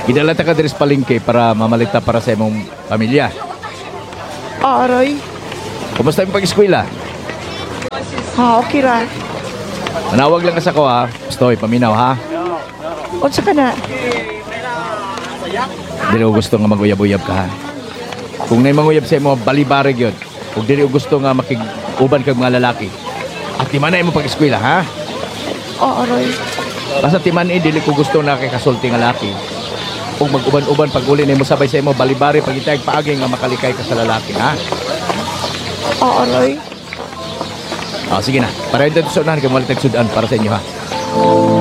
Gidala ta ka diri sa palengke para mamalita para sa imong pamilya. Aray. Kumusta yung pag-eskwela? Ha, okay ra. Manawag lang ka sa ko ha. Stoy, paminaw ha. Unsa ka na? Dili ko gusto nga mag-uyab-uyab ka ha. Kung na'y manguyab sa imo, balibarig yun. Kung dili ko gusto nga makig-uban kag mga lalaki. At timan na imo pag-eskwela ha. Aray. Basta timan dili ko gusto na kay kasulti nga laki. Kung mag-uban-uban pag uli nimo sabay sa imo, balibari pag itay paagi nga makalikay ka sa lalaki ha. Aray. Sige na. Para ito sa unahan kay mo sudan para sa inyo ha.